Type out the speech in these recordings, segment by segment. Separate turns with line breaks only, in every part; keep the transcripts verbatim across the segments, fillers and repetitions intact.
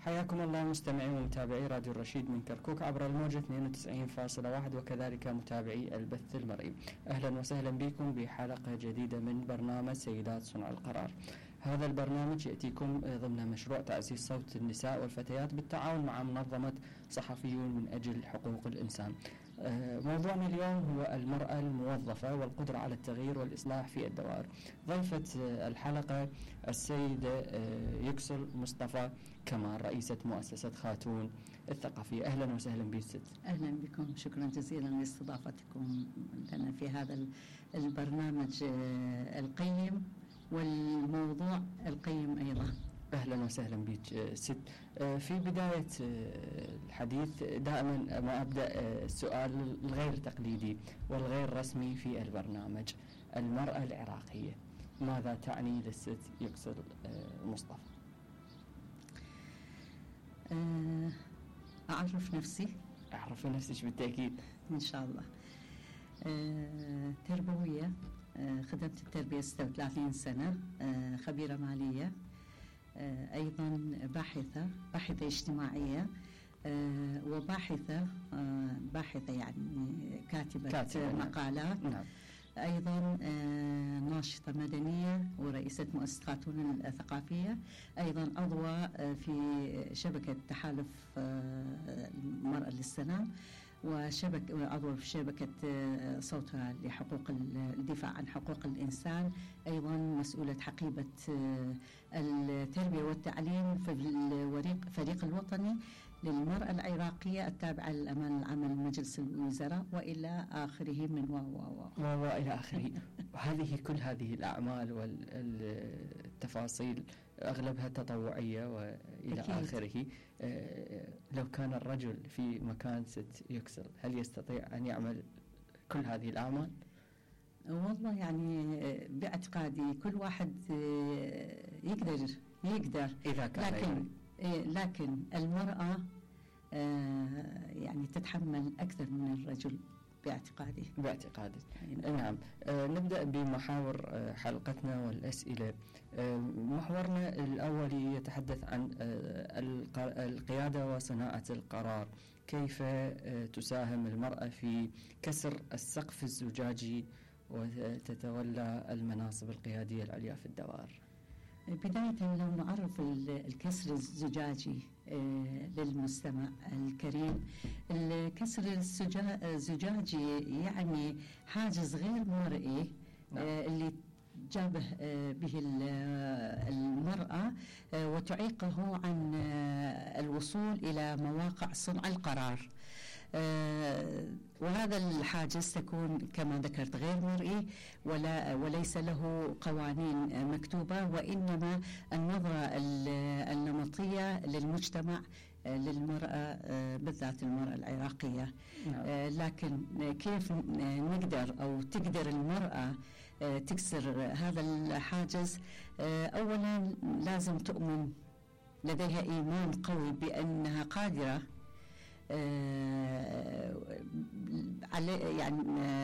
حياكم الله مستمعي ومتابعي راديو الرشيد من كركوك عبر الموجة اثنين وتسعين فاصلة واحد وكذلك متابعي البث المرئي. أهلا وسهلا بكم بحلقة جديدة من برنامج سيدات صنع القرار. هذا البرنامج يأتيكم ضمن مشروع تعزيز صوت النساء والفتيات بالتعاون مع منظمة صحفيون من أجل حقوق الإنسان. موضوعنا اليوم هو المرأة الموظفة والقدرة على التغيير والإصلاح في الدوائر. ضيفة الحلقة السيدة يكسل مصطفى كمال، رئيسة مؤسسة خاتون الثقافية. أهلا وسهلا بك ست.
أهلا بكم، شكرا جزيلا لاستضافتكم لنا في هذا البرنامج القيم والموضوع القيم أيضا.
أهلا وسهلا بك ست. في بداية الحديث دائما ما أبدأ السؤال الغير تقليدي والغير رسمي في البرنامج. المرأة العراقية ماذا تعني للست يكسل مصطفى؟
أعرف نفسي.
أعرف نفسك بالتأكيد
إن شاء الله. تربوية، خدمت التربية ستة وثلاثين سنة، خبيرة مالية، أيضا باحثة باحثة اجتماعية، وباحثة باحثة يعني كاتبة, كاتبة مقالات.
نعم.
أيضا ناشطة مدنية ورئيسة مؤسسة خاتون الثقافية، أيضا عضوة في شبكة تحالف المرأة للسلام، وشبكة عضو في شبكة صوتها لحقوق الدفاع عن حقوق الإنسان، أيضا مسؤولة حقيبة التربية والتعليم في الفريق الوطني للمرأة العراقية التابعة للأمانة العامة لمجلس الوزراء وإلى آخره من و و
و وإلى آخره. هذه كل هذه الأعمال والتفاصيل أغلبها تطوعية وإلى أكيد. آخره. لو كان الرجل في مكان ست يكسل هل يستطيع أن يعمل كل هذه الأعمال؟
والله يعني باعتقادي كل واحد يقدر يقدر
إذا كان
لكن لكن المرأة يعني تتحمل أكثر من الرجل باعتقادي.
باعتقادي نعم. آه نبدأ بمحاور آه حلقتنا والأسئلة. آه محورنا الأول يتحدث عن آه القيادة وصناعة القرار. كيف آه تساهم المرأة في كسر السقف الزجاجي وتتولى المناصب القيادية العليا في الدوائر؟
بداية لو نعرف الكسر الزجاجي للمستمع الكريم، الكسر الزجاجي يعني حاجز غير مرئي اللي جابه به المرأة وتعيقه عن الوصول إلى مواقع صنع القرار. وهذا الحاجز تكون كما ذكرت غير مرئي ولا وليس له قوانين مكتوبة، وإنما النظرة النمطية للمجتمع للمرأة بالذات المرأة العراقية.
نعم.
لكن كيف نقدر أو تقدر المرأة تكسر هذا الحاجز؟ أولا لازم تؤمن، لديها إيمان قوي بأنها قادرة على يعني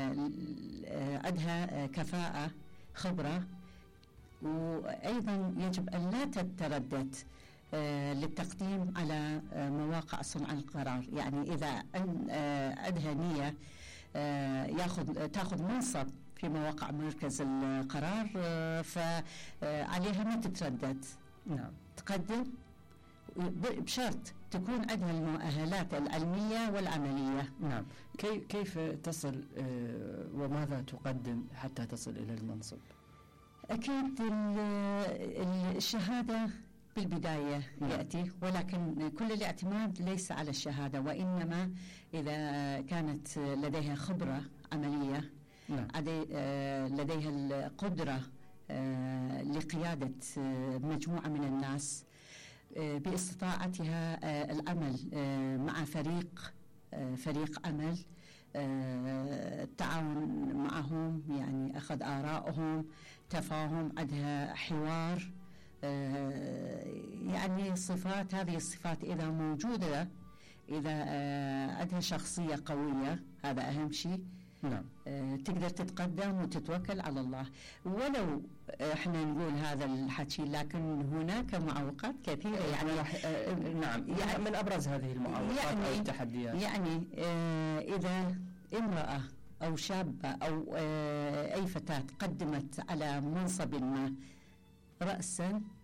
عندها كفاءة خبرة، وأيضا يجب أن لا تتردد للتقديم على مواقع صنع القرار. يعني إذا عندها نية ياخذ تاخذ منصب في مواقع مركز القرار فعليها ما تتردد.
نعم.
تقدم بشرط تكون عندها المؤهلات العلمية والعملية.
نعم. كي كيف تصل وماذا تقدم حتى تصل إلى المنصب؟
أكيد الشهادة بالبداية يأتي، ولكن كل الاعتماد ليس على الشهادة، وإنما إذا كانت لديها خبرة عملية.
نعم.
لديها القدرة لقيادة مجموعة من الناس، باستطاعتها العمل مع فريق فريق عمل، التعاون معهم، يعني أخذ آرائهم، تفاهم، عندها حوار، يعني صفات هذه الصفات إذا موجودة، إذا عندها شخصية قوية، هذا أهم شيء،
نعم.
تقدر تتقدم وتتوكل على الله. ولو احنا نقول هذا الحكي لكن هناك معوقات كثيرة يعني.
نعم، يعني من أبرز هذه المعوقات
يعني
أو التحديات
يعني إذا امرأة أو شابة أو أي فتاة قدمت على منصب ما، رأسا